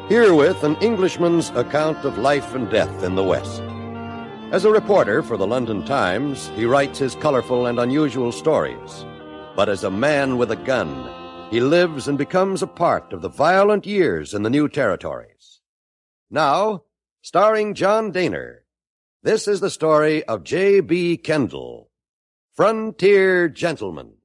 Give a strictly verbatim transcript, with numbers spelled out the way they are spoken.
Herewith an Englishman's account of life and death in the West. As a reporter for the London Times, he writes his colorful and unusual stories. But as a man with a gun, he lives and becomes a part of the violent years in the new territories. Now, starring John Dehner, this is the story of J B. Kendall, Frontier Gentleman.